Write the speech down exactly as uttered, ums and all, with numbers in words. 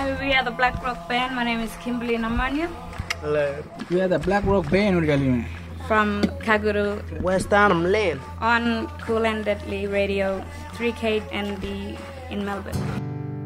we are the Black Rock Band. My name is Kimberly Namanya. Hello. We are the Black Rock Band. From Kaguru. West Arnhem Lane. On Cool and Deadly Radio, three K N D in Melbourne.